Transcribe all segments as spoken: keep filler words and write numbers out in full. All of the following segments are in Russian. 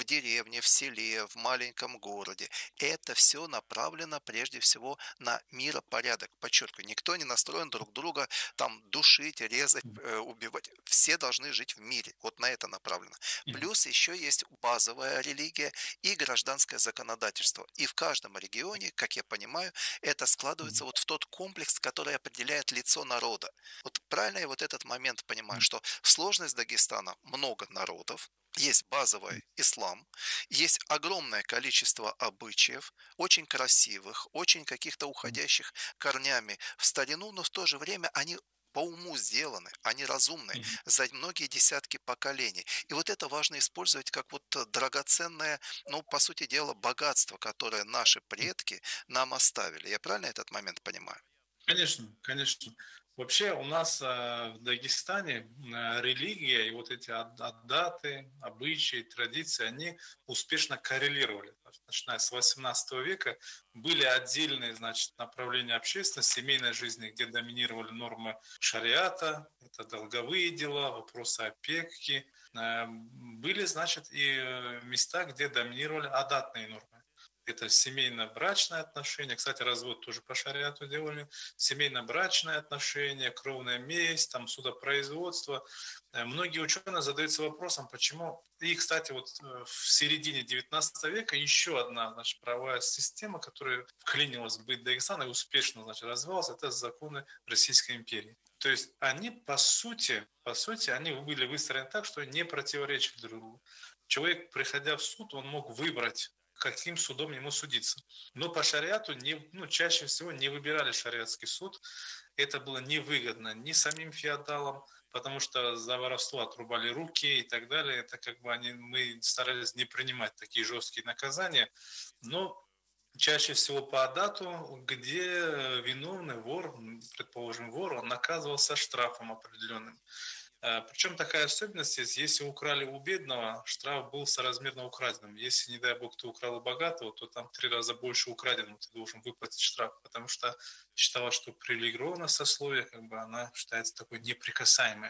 деревне, в селе, в маленьком городе. Это все направлено прежде всего на миропорядок. Подчеркиваю, никто не настроен друг друга там душить, резать, Мгм. э, убивать. Все должны жить в мире. Вот на это направлено. Мгм. Плюс еще есть базовая религия и гражданское законодательство. И в каждом регионе, как я понимаю, это складывается Мгм. вот в тот комплекс, который определяет лицо народа. Вот правильно я вот этот момент понимаю, Мгм. что сложность Дагестана — много народов, есть базовый ислам, есть огромное количество обычаев, очень красивых, очень каких-то Мгм. уходящих корнями в старину, но в то же время они по уму сделаны, они разумны Мгм. за многие десятки поколений. И вот это важно использовать как вот э, драгоценное, ну, по сути дела, богатство, которое наши предки нам оставили. Я правильно этот момент понимаю? Конечно, конечно. Вообще у нас а, в Дагестане а, религия и вот эти ад- аддаты, обычаи, традиции, они успешно коррелировали. То есть, начиная с восемнадцатого века были отдельные, значит, направления общественности, семейной жизни, где доминировали нормы шариата, это долговые дела, вопросы опеки. А, Были, значит, и э, места, где доминировали адатные нормы. Это семейно-брачные отношения. Кстати, развод тоже по шариату делали. Семейно-брачные отношения, кровная месть, там, судопроизводство. Э, Многие ученые задаются вопросом, почему... И, кстати, вот э, в середине девятнадцатого века еще одна, значит, правовая система, которая вклинилась в быт Дагестана и успешно, значит, развивалась, это законы Российской империи. То есть они, по сути, по сути, они были выстроены так, что не противоречили друг другу. Человек, приходя в суд, он мог выбрать, каким судом ему судиться. Но по шариату не, ну, чаще всего не выбирали шариатский суд. Это было невыгодно ни самим феодалам, потому что за воровство отрубали руки и так далее. Это как бы они, мы старались не принимать такие жесткие наказания. Но чаще всего по адату, где виновный вор, предположим, вор, он наказывался штрафом определенным. Э, Причем такая особенность есть, если украли у бедного, штраф был соразмерно украденным. Если, не дай бог, ты украл у богатого, то там три раза больше украденного ты должен выплатить штраф, потому что считалось, что привилегированное сословие, как бы она считается такой неприкасаемой.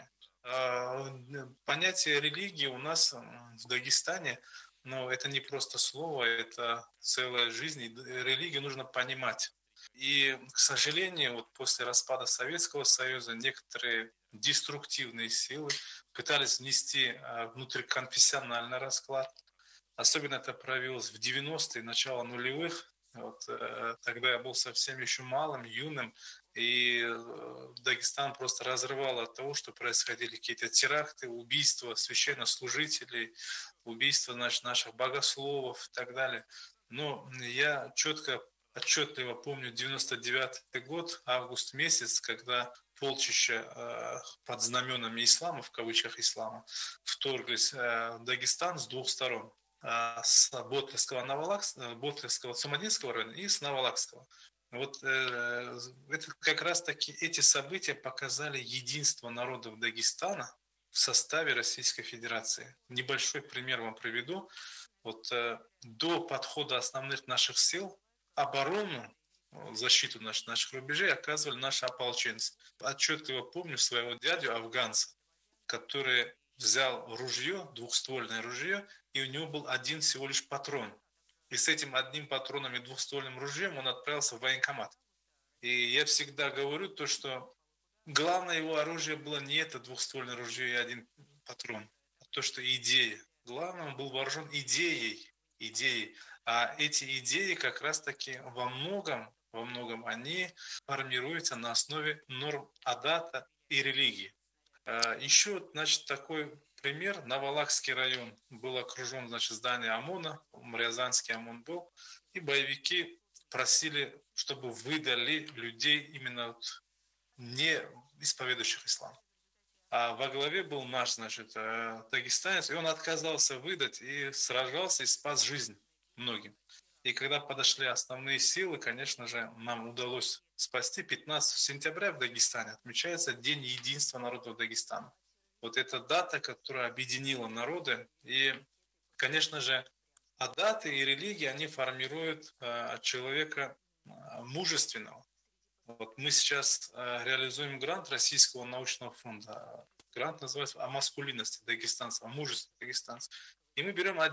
А, Понятие религии у нас в Дагестане, но это не просто слово, это целая жизнь, и религию нужно понимать. И, к сожалению, вот после распада Советского Союза некоторые деструктивные силы пытались внести а, внутриконфессиональный расклад. Особенно это проявилось в девяностые, начало нулевых. Вот, э, тогда я был совсем еще малым, юным, и э, Дагестан просто разрывало от того, что происходили какие-то теракты, убийства священнослужителей, убийства, значит, наших богословов и так далее. Но я четко, отчетливо помню девяносто девятый год, август месяц, когда полчища э, под знаменами ислама, в кавычках ислама, вторглись э, в Дагестан с двух сторон. Э, с Ботлевского, Новолакс, э, Ботлевского, Цумадинского района и с Новолакского. Вот э, это как раз таки эти события показали единство народов Дагестана в составе Российской Федерации. Небольшой пример вам приведу. Вот э, до подхода основных наших сил оборону, э, защиту наш, наших рубежей оказывали наши ополченцы. Отчетливо помню своего дядю афганца, который взял ружье, двухствольное ружье, и у него был один всего лишь патрон. И с этим одним патроном и двухствольным ружьем он отправился в военкомат. И я всегда говорю то, что главное его оружие было не это двухствольное ружье и один патрон, а то, что идея. Главное, он был вооружен идеей, идеей. А эти идеи как раз-таки во многом, во многом они формируются на основе норм адата и религии. А, Еще, значит, такой пример. Навалакский район был окружен, значит, здание ОМОНа, Рязанский ОМОН был, и боевики просили, чтобы выдали людей именно вот не исповедующих ислам. А во главе был наш, значит, э, дагестанец, и он отказался выдать и сражался и спас жизнь многим. И когда подошли основные силы, конечно же, нам удалось спасти. пятнадцатого сентября в Дагестане отмечается День единства народов Дагестана. Вот эта дата, которая объединила народы. И, конечно же, а даты и религии, они формируют э, человека э, мужественного. Вот мы сейчас э, реализуем грант Российского научного фонда. Грант называется «О маскулинности дагестанцев», о мужестве дагестанцев. И мы берем